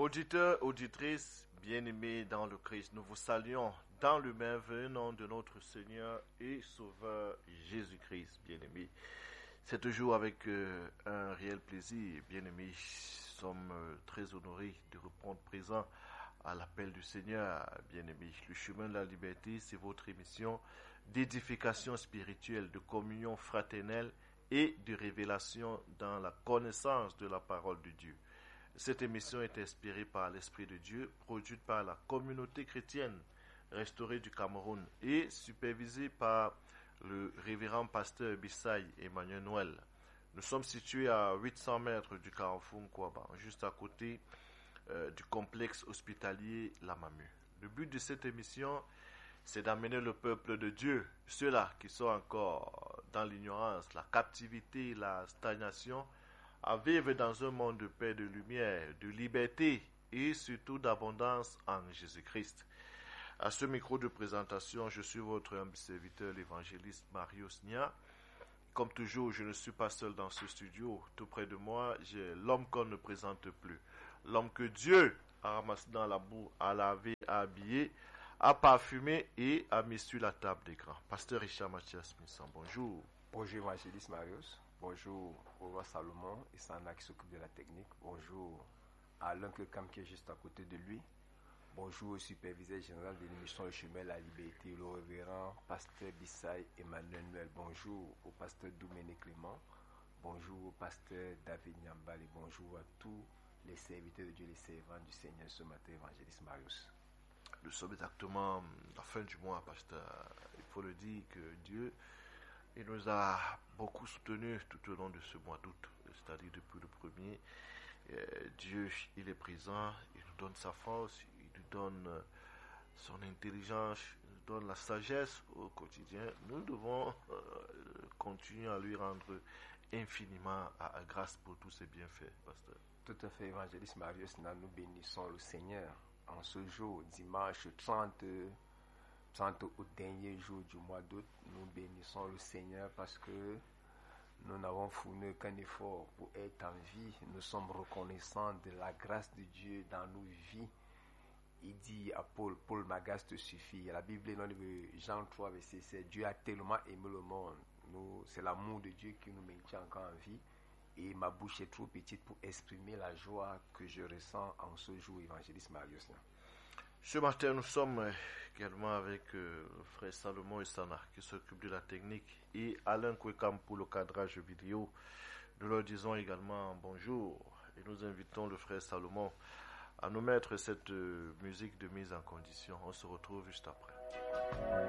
Auditeurs, auditrices, bien-aimés dans le Christ, nous vous saluons dans le merveilleux nom de notre Seigneur et Sauveur Jésus-Christ, bien-aimés. C'est toujours avec un réel plaisir, bien-aimés. Nous sommes très honorés de reprendre présent à l'appel du Seigneur, bien-aimés. Le chemin de la liberté, c'est votre émission d'édification spirituelle, de communion fraternelle et de révélation dans la connaissance de la parole de Dieu. Cette émission est inspirée par l'Esprit de Dieu, produite par la communauté chrétienne restaurée du Cameroun et supervisée par le révérend pasteur Bissay Emmanuel Noël. Nous sommes situés à 800 mètres du carrefour Nkwaba, juste à côté du complexe hospitalier Lamamu. Le but de cette émission, c'est d'amener le peuple de Dieu, ceux-là qui sont encore dans l'ignorance, la captivité, la stagnation, à vivre dans un monde de paix, de lumière, de liberté et surtout d'abondance en Jésus-Christ. À ce micro de présentation, je suis votre humble serviteur, l'évangéliste Marius Nia. Comme toujours, je ne suis pas seul dans ce studio. Tout près de moi, j'ai l'homme qu'on ne présente plus. L'homme que Dieu a ramassé dans la boue, a lavé, a habillé, a parfumé et a mis sur la table des grands. Pasteur Richard Mathias Missan, bonjour. Bonjour évangéliste Marius. Bonjour au roi Salomon et Sana qui s'occupe de la technique. Bonjour à l'oncle Cam qui est juste à côté de lui. Bonjour au superviseur général de l'émission Le Chemin de la Liberté, le révérend pasteur Bissay Emmanuel Noël. Bonjour au pasteur Doumene Clément. Bonjour au pasteur David Nyambal et bonjour à tous les serviteurs de Dieu, les servants du Seigneur ce matin, évangéliste Marius. Nous sommes exactement à la fin du mois, pasteur. Il faut le dire que Dieu il nous a beaucoup soutenus tout au long de ce mois d'août, c'est-à-dire depuis le premier. Dieu, il est présent, il nous donne sa force, il nous donne son intelligence, il nous donne la sagesse au quotidien. Nous devons continuer à lui rendre infiniment à grâce pour tous ses bienfaits, pasteur. Tout à fait, évangéliste Marius, nous bénissons le Seigneur en ce jour, dimanche 30 au dernier jour du mois d'août. Nous bénissons le Seigneur parce que nous n'avons fourni qu'un effort pour être en vie. Nous sommes reconnaissants de la grâce de Dieu dans nos vies. Il dit à Paul, ma grâce te suffit. La Bible dans Jean 3, verset 7, Dieu a tellement aimé le monde. C'est l'amour de Dieu qui nous maintient encore en vie. Et ma bouche est trop petite pour exprimer la joie que je ressens en ce jour, évangéliste Marius. Ce matin, nous sommes également avec le frère Salomon et Sana qui s'occupent de la technique et Alain Kwekam pour le cadrage vidéo. Nous leur disons également bonjour et nous invitons le frère Salomon à nous mettre cette musique de mise en condition. On se retrouve juste après.